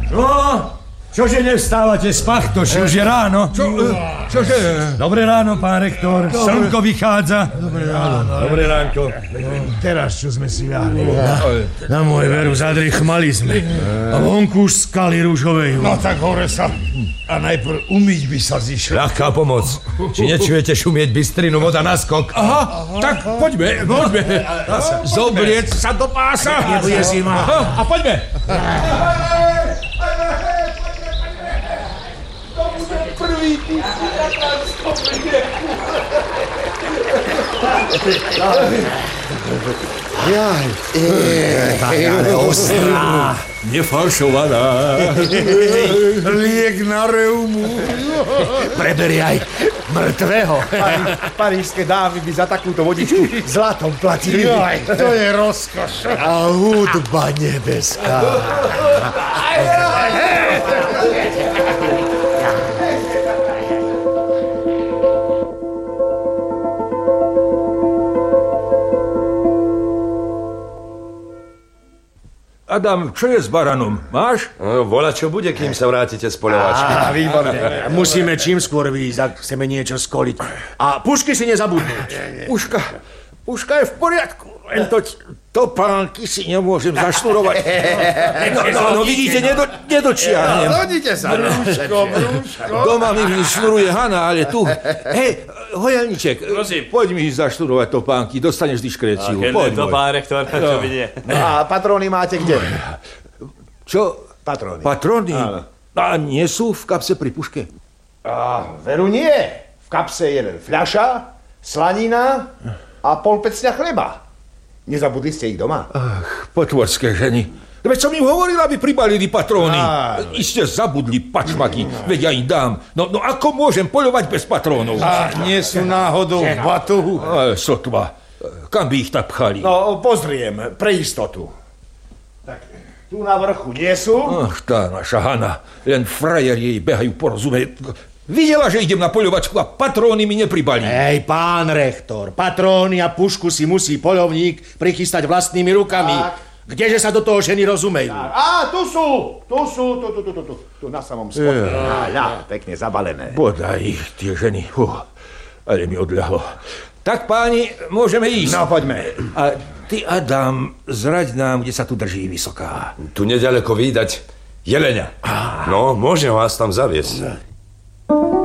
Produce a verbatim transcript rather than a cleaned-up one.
No, čože nevstávate z pachtoši, už je ráno? Čo, čože? Dobré ráno, pán rektor, Dobre. Slnko vychádza. Dobré ráno. Dobré ránko. Teraz, čo sme si ľahli. Na môj veru, zadrichmali sme. A vonku už skaly rúžovej. No tak hore sa. A najprv umyť by sa zišlo. Ľahká pomoc. Či nečujete šumieť bystrinu, voda na skok? Aha, tak poďme, poďme. Zobliec sa do pása. Nebude zima. A poďme. To bude prvý písky na transkopine. Jaj, ale ostrá. Nefalšovaná. Liek na reumu. Preberi aj mŕtvého. Parížské dámy by za takúto vodičku zlatom platili. Jaj, to je rozkoš. A hudba nebeská. Adam, čo je s baranom? Máš? No, voľa čo bude, kým sa vrátite z poľovačky. Á, výborne. Musíme čím skôr výjsť, ak chceme niečo skoliť. A pušky si nezabudnúť. Puška, puška je v poriadku. Len to topánky si nemôžem zašnúrovať. No, no, no vidíte, nedo, nedočiahnem. Hodíte sa. Brúško, brúško. Doma mi šnuruje Hana, ale tu. Hej, Hojelníček, poď mi zašnúrovať topánky, dostaneš diškréciu. Poď, to, pán rektor, čo vidie. A patróny máte kde? Čo? Patróny. Patróny? A nie sú v kapse pri puške? A veru nie. V kapse je len fľaša, slanina a pol pecňa chleba. Nezabudli ste ich doma? Ach, potvorské ženy. Veď som im hovoril, aby pribalili patróny. Á, Iste zabudli pačmaky, veď ja im dám. No, no ako môžem poľovať bez patrónov? A nie sú náhodou v batohu? Ale sotva. Kam by ich tak pchali? No, pozriem, pre istotu. Tak, tu na vrchu nie sú? Ach, tá naša Hana. Len frajeri jej behajú po rozume. Videla, že idem na poľovačku a patróny mi nepribalí. Hej, pán rektor, patróny a pušku si musí poľovník prichystať vlastnými rukami. Tak. Kdeže sa do toho ženy rozumejú? Á, tu sú, tu sú, tu, tu, tu, tu, tu, tu na samom spodku. Á, ja, pekne zabalené. Bodaj ich, tie ženy. Uh, ale mi odľahlo. Tak, páni, môžeme ísť. No, poďme. A ty, Adam, zraď nám, kde sa tu drží vysoká. Tu nedaleko vídať jelenia. No, môžem vás tam zaviesť.